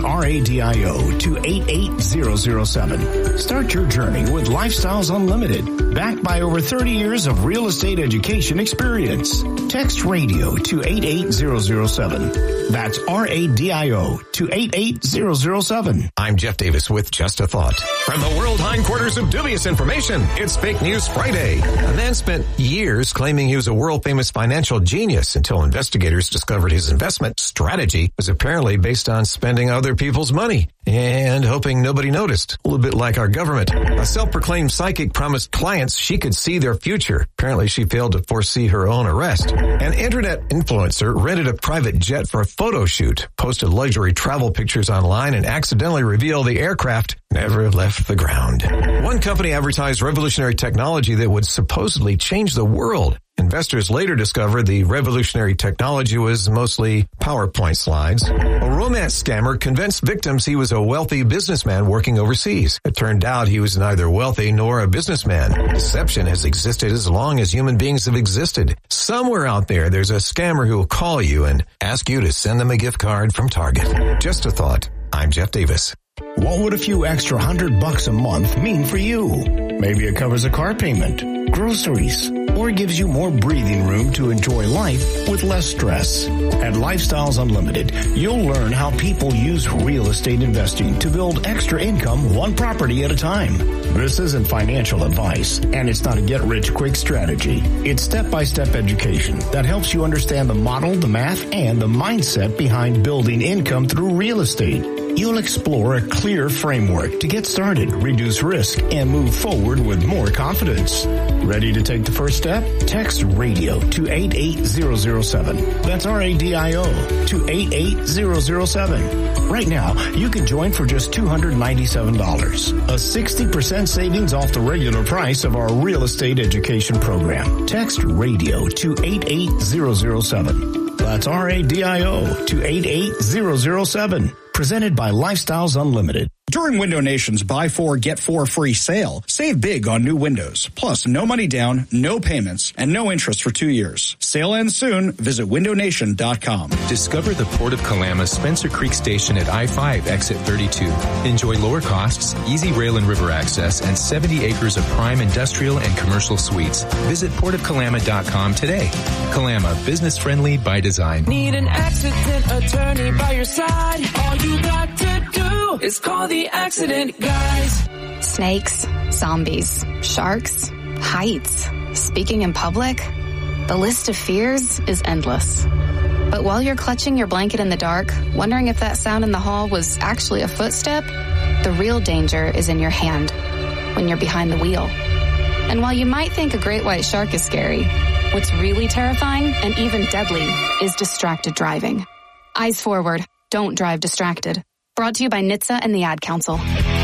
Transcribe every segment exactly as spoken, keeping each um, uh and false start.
R A D I O to eight eight zero zero seven. Start your journey with Lifestyles Unlimited, backed by over thirty years of real estate education experience. Text radio to eight eight zero zero seven. That's R A D I O to eight eight zero zero seven. I'm Jeff Davis with Just a Thought. From the world hindquarters of dubious information, it's Fake News Friday. A man spent years claiming he was a world-famous financial genius until investigators discovered his investment strategy was apparently based on spending other people's money and hoping nobody noticed. A little bit like our government. A self-proclaimed psychic promised clients she could see their future. Apparently she failed to foresee her own arrest. An internet influencer rented a private jet for a photo shoot, posted luxury travel pictures online, and accidentally revealed the aircraft never left the ground. One company advertised revolutionary technology that would supposedly change the world. Investors later discovered the revolutionary technology was mostly PowerPoint slides. A romance scammer convinced victims he was a wealthy businessman working overseas. It turned out he was neither wealthy nor a businessman. Deception has existed as long as human beings have existed. Somewhere out there, there's a scammer who will call you and ask you to send them a gift card from Target. Just a thought. I'm Jeff Davis. What would a few extra hundred bucks a month mean for you? Maybe it covers a car payment, groceries, or gives you more breathing room to enjoy life with less stress. At Lifestyles Unlimited, you'll learn how people use real estate investing to build extra income one property at a time. This isn't financial advice, and it's not a get-rich-quick strategy. It's step-by-step education that helps you understand the model, the math, and the mindset behind building income through real estate. You'll explore a clear framework to get started, reduce risk, and move forward with more confidence. Ready to take the first step? Text radio to eight eight zero zero seven. That's R A D I O to eight eight zero zero seven. Right now, you can join for just two hundred ninety-seven dollars, a sixty percent savings off the regular price of our real estate education program. Text radio to eight eight zero zero seven. That's R A D I O to eight eight zero zero seven. Presented by Lifestyles Unlimited. During Window Nation's Buy Four, Get Four Free sale, save big on new windows. Plus, no money down, no payments, and no interest for two years. Sale ends soon. Visit window nation dot com. Discover the Port of Kalama's Spencer Creek Station at I five, exit thirty-two. Enjoy lower costs, easy rail and river access, and seventy acres of prime industrial and commercial suites. Visit port of kalama dot com today. Kalama, business friendly by design. Need an accident attorney by your side? All you got to do is call the Accident Guys. Snakes, zombies, sharks, heights, speaking in public. The list of fears is endless. But while you're clutching your blanket in the dark, wondering if that sound in the hall was actually a footstep, the real danger is in your hand when you're behind the wheel. And while you might think a great white shark is scary, what's really terrifying and even deadly is distracted driving. Eyes forward. Don't drive distracted. Brought to you by N H T S A and the Ad Council.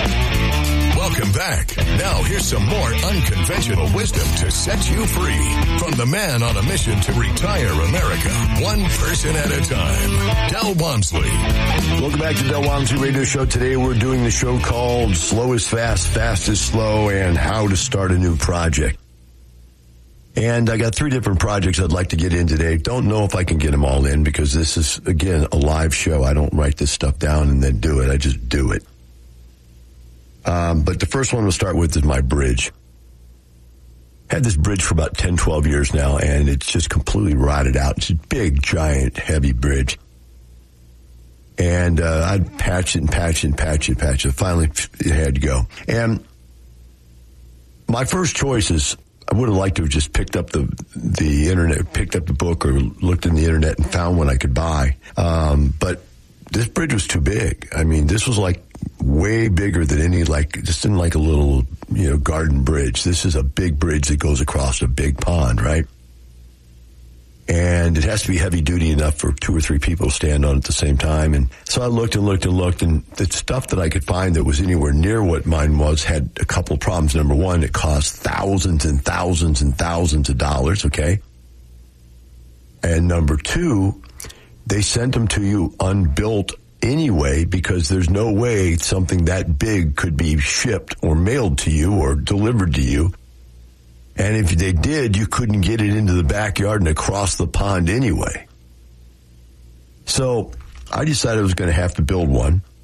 Welcome back. Now here's some more unconventional wisdom to set you free. From the man on a mission to retire America, one person at a time, Del Walmsley. Welcome back to Del Walmsley Radio Show. Today we're doing the show called Slow is Fast, Fast is Slow, and How to Start a New Project. And I got three different projects I'd like to get in today. Don't know if I can get them all in because this is, again, a live show. I don't write this stuff down and then do it. I just do it. Um, but the first one we'll start with is my bridge. Had this bridge for about ten, twelve years now, and it's just completely rotted out. It's a big, giant, heavy bridge. And uh, I'd patch it and patch it and patch it and patch it. Finally, it had to go. And my first choice is, I would have liked to have just picked up the the internet, picked up the book or looked in the internet and found one I could buy. Um, but this bridge was too big. I mean, this was like way bigger than any, like, just in like a little, you know, garden bridge. This is a big bridge that goes across a big pond, right? And it has to be heavy duty enough for two or three people to stand on at the same time. And so I looked and looked and looked, and the stuff that I could find that was anywhere near what mine was had a couple of problems. Number one, it cost thousands and thousands and thousands of dollars, okay? And number two, they sent them to you unbuilt anyway because there's no way something that big could be shipped or mailed to you or delivered to you. And if they did, you couldn't get it into the backyard and across the pond anyway. So I decided I was going to have to build one.